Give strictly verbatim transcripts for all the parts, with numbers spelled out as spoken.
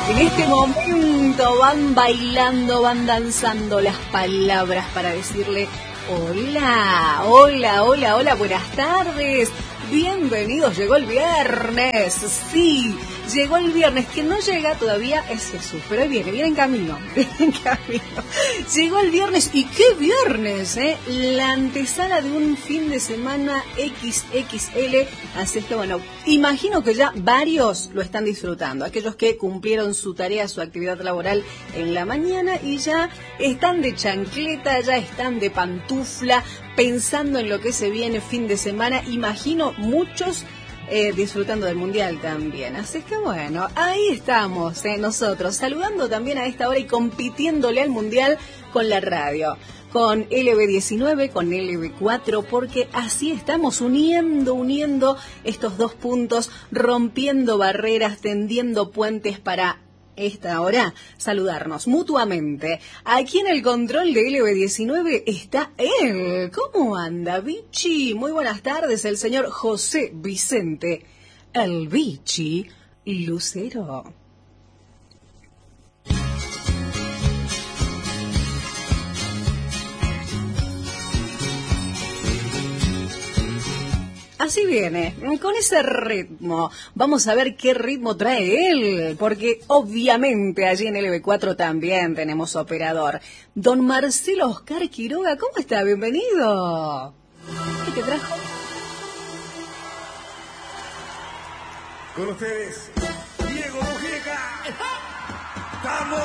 En este momento van bailando, van danzando las palabras para decirle hola, hola, hola, hola, buenas tardes, bienvenidos, llegó el viernes, sí, llegó el viernes, quien no llega todavía es Jesús, pero ahí viene, viene en camino, viene en camino, llegó el viernes, y qué viernes, eh, la antesala de un fin de semana equis equis ele, así que bueno, imagino que ya varios lo están disfrutando, aquellos que cumplieron su tarea, su actividad laboral en la mañana y ya están de chancleta, ya están de pantufla, pensando en lo que se viene fin de semana, imagino muchos eh, disfrutando del Mundial también. Así que bueno, ahí estamos eh, nosotros, saludando también a esta hora y compitiéndole al Mundial con la radio, con ele ve diecinueve, con ele ve cuatro, porque así estamos uniendo, uniendo estos dos puntos, rompiendo barreras, tendiendo puentes para esta hora saludarnos mutuamente. Aquí en el control de ele ve diecinueve está él. ¿Cómo anda, Vichy? Muy buenas tardes, el señor José Vicente, el Vichy Lucero. Así viene, con ese ritmo. Vamos a ver qué ritmo trae él, porque obviamente allí en ele ve cuatro también tenemos operador. Don Marcelo Oscar Quiroga, ¿cómo está? Bienvenido. ¿Qué te trajo? Con ustedes, Diego Mujica. ¡Vamos,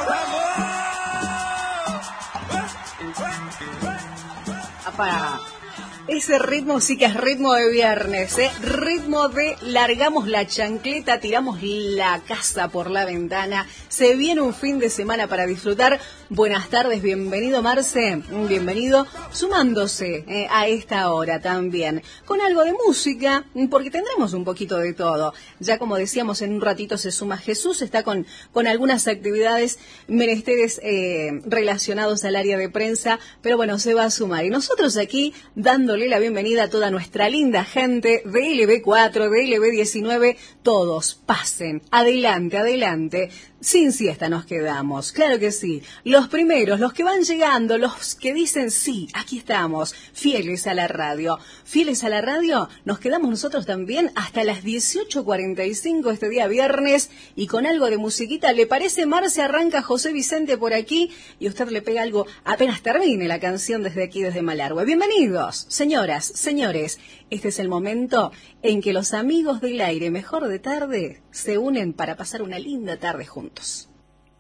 vamos! Apá. Ese ritmo sí que es ritmo de viernes, ¿eh? Ritmo de largamos la chancleta, tiramos la casa por la ventana. Se viene un fin de semana para disfrutar. Buenas tardes, bienvenido Marce, bienvenido, sumándose eh, a esta hora también, con algo de música, porque tendremos un poquito de todo. Ya como decíamos, en un ratito se suma Jesús, está con, con algunas actividades, menesteres eh, relacionados al área de prensa, pero bueno, se va a sumar. Y nosotros aquí dándole la bienvenida a toda nuestra linda gente de ele ve cuatro, de ele ve diecinueve, todos pasen, adelante, adelante, sin siesta nos quedamos, claro que sí, los primeros, los que van llegando, los que dicen sí, aquí estamos, fieles a la radio, fieles a la radio, nos quedamos nosotros también hasta las dieciocho cuarenta y cinco este día viernes y con algo de musiquita, ¿le parece Marce? Arranca José Vicente por aquí y usted le pega algo apenas termine la canción desde aquí, desde Malargüe. Bienvenidos, señoras, señores, este es el momento en que los amigos del aire mejor de tarde se unen para pasar una linda tarde juntos.